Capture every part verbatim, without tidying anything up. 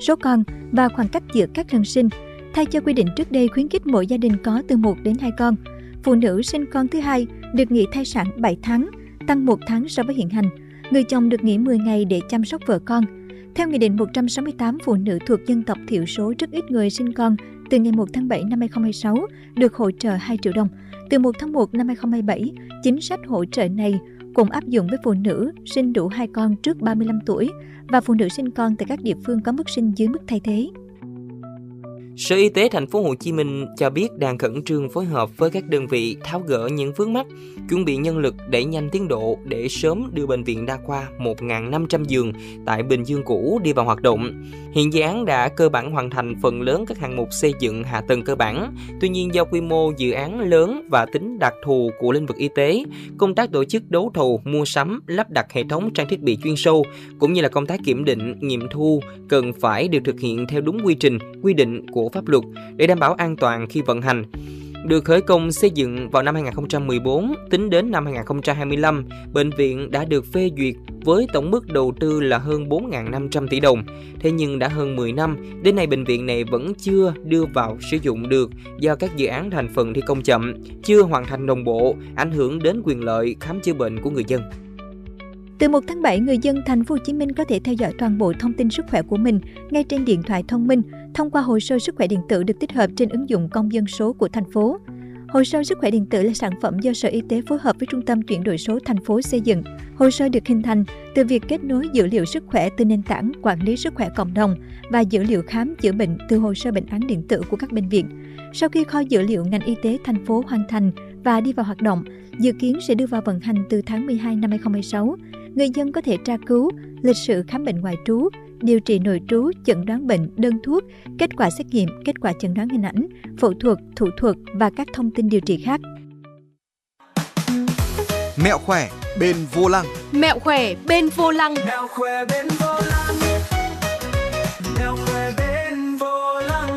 số con và khoảng cách giữa các lần sinh. Thay cho quy định trước đây khuyến khích mỗi gia đình có từ một đến hai con. Phụ nữ sinh con thứ hai được nghỉ thai sản bảy tháng, tăng một tháng so với hiện hành. Người chồng được nghỉ mười ngày để chăm sóc vợ con. Theo Nghị định một trăm sáu mươi tám, phụ nữ thuộc dân tộc thiểu số rất ít người sinh con từ ngày một tháng bảy năm hai nghìn không trăm hai mươi sáu được hỗ trợ hai triệu đồng. Từ một tháng một năm hai nghìn không trăm hai mươi bảy, chính sách hỗ trợ này cũng áp dụng với phụ nữ sinh đủ hai con trước ba mươi lăm tuổi và phụ nữ sinh con tại các địa phương có mức sinh dưới mức thay thế. Sở Y tế Thành phố Hồ Chí Minh cho biết đang khẩn trương phối hợp với các đơn vị tháo gỡ những vướng mắc, chuẩn bị nhân lực đẩy nhanh tiến độ để sớm đưa bệnh viện đa khoa một nghìn năm trăm giường tại Bình Dương cũ đi vào hoạt động. Hiện dự án đã cơ bản hoàn thành phần lớn các hạng mục xây dựng hạ tầng cơ bản. Tuy nhiên, do quy mô dự án lớn và tính đặc thù của lĩnh vực y tế, công tác tổ chức đấu thầu, mua sắm, lắp đặt hệ thống trang thiết bị chuyên sâu cũng như là công tác kiểm định, nghiệm thu cần phải được thực hiện theo đúng quy trình, quy định của pháp luật để đảm bảo an toàn khi vận hành. Được khởi công xây dựng vào năm hai nghìn không trăm mười bốn, tính đến năm hai nghìn không trăm hai mươi lăm, bệnh viện đã được phê duyệt với tổng mức đầu tư là hơn bốn nghìn năm trăm tỷ đồng. Thế nhưng đã hơn mười năm, đến nay bệnh viện này vẫn chưa đưa vào sử dụng được do các dự án thành phần thi công chậm, chưa hoàn thành đồng bộ, ảnh hưởng đến quyền lợi khám chữa bệnh của người dân. Từ một tháng bảy, người dân Thành phố Hồ Chí Minh có thể theo dõi toàn bộ thông tin sức khỏe của mình ngay trên điện thoại thông minh thông qua hồ sơ sức khỏe điện tử được tích hợp trên ứng dụng công dân số của thành phố. Hồ sơ sức khỏe điện tử là sản phẩm do Sở Y tế phối hợp với Trung tâm chuyển đổi số thành phố xây dựng. Hồ sơ được hình thành từ việc kết nối dữ liệu sức khỏe từ nền tảng quản lý sức khỏe cộng đồng và dữ liệu khám chữa bệnh từ hồ sơ bệnh án điện tử của các bệnh viện. Sau khi kho dữ liệu ngành y tế thành phố hoàn thành và đi vào hoạt động, dự kiến sẽ đưa vào vận hành từ tháng mười hai năm hai nghìn không trăm hai mươi sáu. Người dân có thể tra cứu lịch sử khám bệnh ngoại trú, điều trị nội trú, chẩn đoán bệnh, đơn thuốc, kết quả xét nghiệm, kết quả chẩn đoán hình ảnh, phẫu thuật, thủ thuật và các thông tin điều trị khác. Mẹo khỏe bên vô lăng. Mẹo khỏe bên vô lăng. Mẹo khỏe bên vô lăng. Mẹo khỏe bên vô lăng.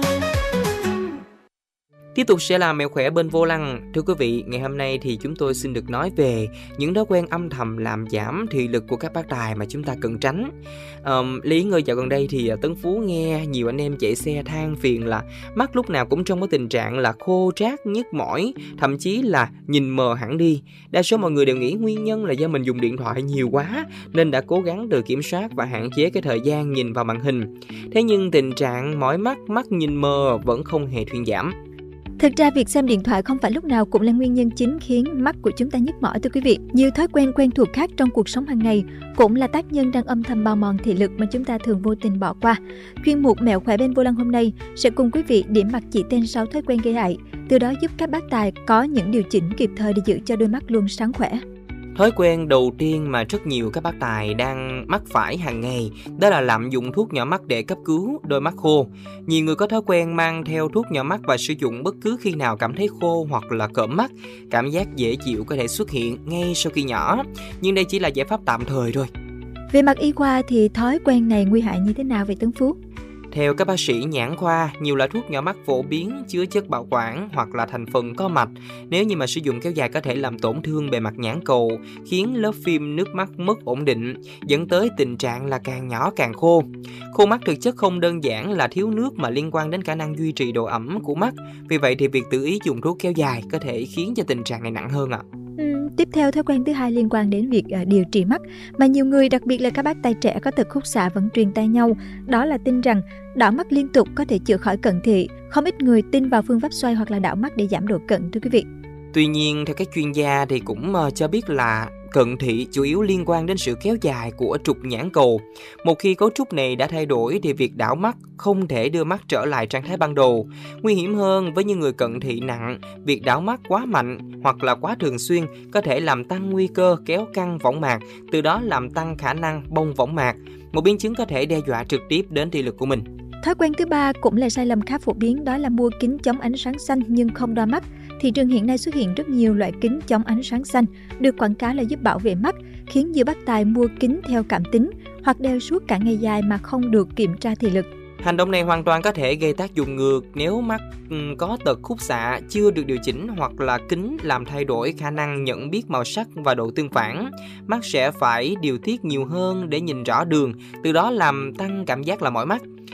Tiếp tục sẽ là mẹo khỏe bên vô lăng. Thưa quý vị, ngày hôm nay thì chúng tôi xin được nói về những thói quen âm thầm làm giảm thị lực của các bác tài mà chúng ta cần tránh. Um, Lý ngơi dạo gần đây thì Tấn Phú nghe nhiều anh em chạy xe than phiền là mắt lúc nào cũng trong cái tình trạng là khô rát, nhức mỏi, thậm chí là nhìn mờ hẳn đi. Đa số mọi người đều nghĩ nguyên nhân là do mình dùng điện thoại nhiều quá nên đã cố gắng tự kiểm soát và hạn chế cái thời gian nhìn vào màn hình. Thế nhưng tình trạng mỏi mắt, mắt nhìn mờ vẫn không hề thuyên giảm. Thực ra việc xem điện thoại không phải lúc nào cũng là nguyên nhân chính khiến mắt của chúng ta nhức mỏi thưa quý vị. Nhiều thói quen quen thuộc khác trong cuộc sống hàng ngày cũng là tác nhân đang âm thầm bào mòn thị lực mà chúng ta thường vô tình bỏ qua. Chuyên mục Mẹo khỏe bên vô lăng hôm nay sẽ cùng quý vị điểm mặt chỉ tên sáu thói quen gây hại, từ đó giúp các bác tài có những điều chỉnh kịp thời để giữ cho đôi mắt luôn sáng khỏe. Thói quen đầu tiên mà rất nhiều các bác tài đang mắc phải hàng ngày đó là lạm dụng thuốc nhỏ mắt để cấp cứu đôi mắt khô. Nhiều người có thói quen mang theo thuốc nhỏ mắt và sử dụng bất cứ khi nào cảm thấy khô hoặc là cỡm mắt. Cảm giác dễ chịu có thể xuất hiện ngay sau khi nhỏ, nhưng đây chỉ là giải pháp tạm thời thôi. Về mặt y khoa thì thói quen này nguy hại như thế nào vậy Tấn Phú? Theo các bác sĩ nhãn khoa, nhiều loại thuốc nhỏ mắt phổ biến chứa chất bảo quản hoặc là thành phần có mạch. Nếu như mà sử dụng kéo dài có thể làm tổn thương bề mặt nhãn cầu, khiến lớp phim nước mắt mất ổn định, dẫn tới tình trạng là càng nhỏ càng khô. Khô mắt thực chất không đơn giản là thiếu nước mà liên quan đến khả năng duy trì độ ẩm của mắt. Vì vậy thì việc tự ý dùng thuốc kéo dài có thể khiến cho tình trạng này nặng hơn ạ. À. Ừ, tiếp theo thói quen thứ hai liên quan đến việc uh, điều trị mắt mà nhiều người, đặc biệt là các bác tài trẻ có tật khúc xạ vẫn truyền tai nhau, đó là tin rằng đảo mắt liên tục có thể chữa khỏi cận thị. Không ít người tin vào phương pháp xoay hoặc là đảo mắt để giảm độ cận thưa quý vị. Tuy nhiên theo các chuyên gia thì cũng uh, cho biết là cận thị chủ yếu liên quan đến sự kéo dài của trục nhãn cầu. Một khi cấu trúc này đã thay đổi thì việc đảo mắt không thể đưa mắt trở lại trạng thái ban đầu. Nguy hiểm hơn với những người cận thị nặng, việc đảo mắt quá mạnh hoặc là quá thường xuyên có thể làm tăng nguy cơ kéo căng võng mạc, từ đó làm tăng khả năng bong võng mạc, một biến chứng có thể đe dọa trực tiếp đến thị lực của mình. Thói quen thứ ba cũng là sai lầm khá phổ biến, đó là mua kính chống ánh sáng xanh nhưng không đo mắt. Thị trường hiện nay xuất hiện rất nhiều loại kính chống ánh sáng xanh được quảng cáo là giúp bảo vệ mắt, khiến nhiều bác tài mua kính theo cảm tính hoặc đeo suốt cả ngày dài mà không được kiểm tra thị lực. Hành động này hoàn toàn có thể gây tác dụng ngược nếu mắt có tật khúc xạ chưa được điều chỉnh hoặc là kính làm thay đổi khả năng nhận biết màu sắc và độ tương phản. Mắt sẽ phải điều tiết nhiều hơn để nhìn rõ đường, từ đó làm tăng cảm giác là mỏi mắt.